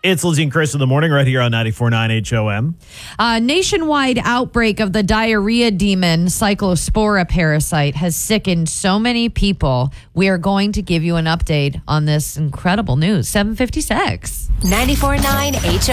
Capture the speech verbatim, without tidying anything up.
It's Lizzie and Chris in the morning right here on ninety-four point nine H O M. A nationwide outbreak of the diarrhea demon cyclospora parasite has sickened so many people. We are going to give you an update on this incredible news. seven fifty-six. ninety-four point nine H O M.